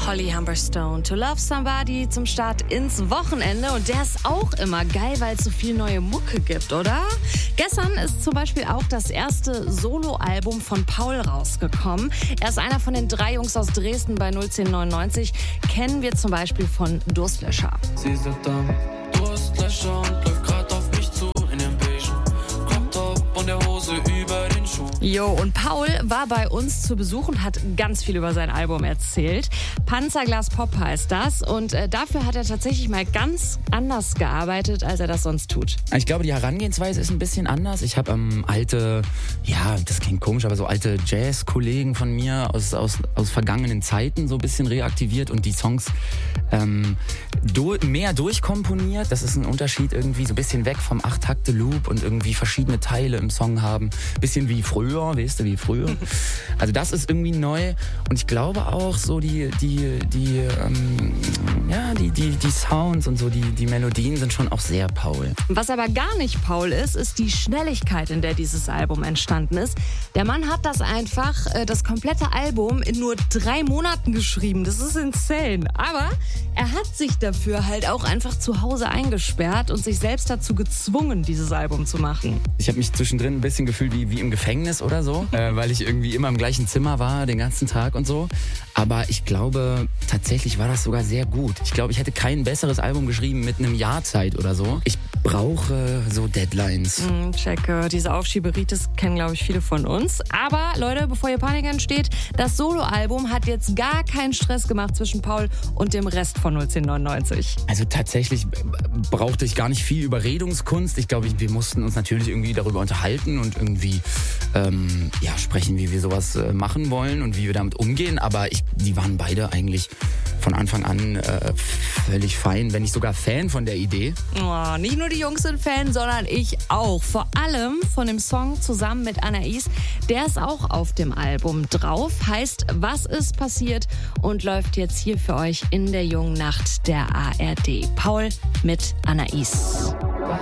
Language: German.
Holly Humberstone, To Love Somebody zum Start ins Wochenende. Und der ist auch immer geil, weil es so viel neue Mucke gibt, oder? Gestern ist zum Beispiel auch das erste Soloalbum von Paul rausgekommen. Er ist einer von den 3 Jungs aus Dresden bei 01099. Kennen wir zum Beispiel von Durstlöscher. Sie sagt dann Durstlöscher und läuft grad auf mich zu in dem beigen Crop-Top und der Hose über den Schuh. Jo, und Paul war bei uns zu Besuch und hat ganz viel über sein Album erzählt. Panzerglas Pop heißt das und dafür hat er tatsächlich mal ganz anders gearbeitet, als er das sonst tut. Ich glaube, die Herangehensweise ist ein bisschen anders. Ich habe alte, ja, das klingt komisch, aber so alte Jazz-Kollegen von mir aus vergangenen Zeiten so ein bisschen reaktiviert und die Songs mehr durchkomponiert. Das ist ein Unterschied irgendwie, so ein bisschen weg vom 8-Takte-Loop und irgendwie verschiedene Teile im Song haben. Bisschen wie früher, weißt du, wie früher. Also das ist irgendwie neu und ich glaube auch so die Sounds und so die Melodien sind schon auch sehr Paul. Was aber gar nicht Paul ist die Schnelligkeit, in der dieses Album entstanden ist. Der Mann hat das einfach, das komplette Album in nur 3 Monaten geschrieben. Das ist insane. Aber er hat sich dafür halt auch einfach zu Hause eingesperrt und sich selbst dazu gezwungen, dieses Album zu machen. Ich habe mich zwischendrin ein bisschen gefühlt wie im Gefängnis oder so, weil ich irgendwie immer im gleichen Zimmer war, den ganzen Tag und so. Aber ich glaube, tatsächlich war das sogar sehr gut. Ich glaube, ich hätte kein besseres Album geschrieben mit einem Jahr Zeit oder so. Ich brauche so Deadlines. Checke. Diese Aufschieberitis kennen, glaube ich, viele von uns. Aber Leute, bevor hier Panik entsteht, das Soloalbum hat jetzt gar keinen Stress gemacht zwischen Paul und dem Rest von 01099. Also tatsächlich brauchte ich gar nicht viel Überredungskunst. Ich glaube, wir mussten uns natürlich irgendwie darüber unterhalten und irgendwie sprechen, wie wir sowas machen wollen und wie wir damit umgehen. Aber die waren beide eigentlich von Anfang an völlig fein, wenn nicht sogar Fan von der Idee. Oh, nicht nur die Jungs sind Fan, sondern ich auch. Vor allem von dem Song zusammen mit Anais. Der ist auch auf dem Album drauf. Heißt, was ist passiert und läuft jetzt hier für euch in der jungen Nacht der ARD. Paul mit Anais.